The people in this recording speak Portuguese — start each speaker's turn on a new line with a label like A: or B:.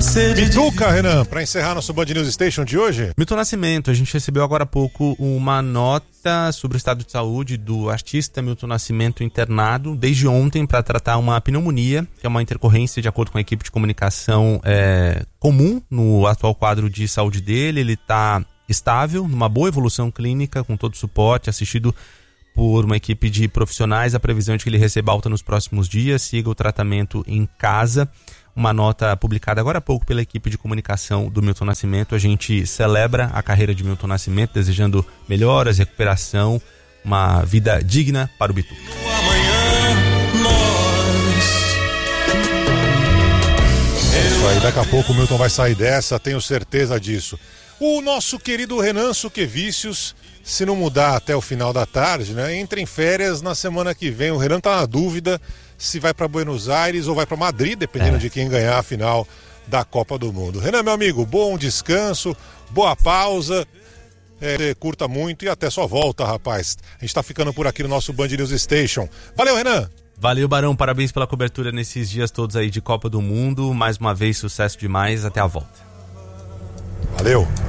A: Bituca, Renan, para encerrar nosso Band News Station de hoje.
B: Milton Nascimento, a gente recebeu agora há pouco uma nota sobre o estado de saúde do artista Milton Nascimento, internado desde ontem para tratar uma pneumonia, que é uma intercorrência, de acordo com a equipe de comunicação, comum no atual quadro de saúde dele. Ele está estável, numa boa evolução clínica, com todo o suporte, assistido por uma equipe de profissionais. A previsão é de que ele receba alta nos próximos dias, siga o tratamento em casa. Uma nota publicada agora há pouco pela equipe de comunicação do Milton Nascimento. A gente celebra a carreira de Milton Nascimento, desejando melhoras, recuperação, uma vida digna para o Bituca.
A: Isso aí, daqui a pouco o Milton vai sair dessa, tenho certeza disso. O nosso querido Renan Suquevicius, se não mudar até o final da tarde, né, entra em férias na semana que vem. O Renan tá na dúvida se vai para Buenos Aires ou vai para Madrid, dependendo de quem ganhar a final da Copa do Mundo. Renan, meu amigo, bom descanso, boa pausa, curta muito e até sua volta, rapaz. A gente tá ficando por aqui no nosso Band News Station. Valeu, Renan!
B: Valeu, Barão, parabéns pela cobertura nesses dias todos aí de Copa do Mundo. Mais uma vez, sucesso demais, até a volta.
A: Valeu!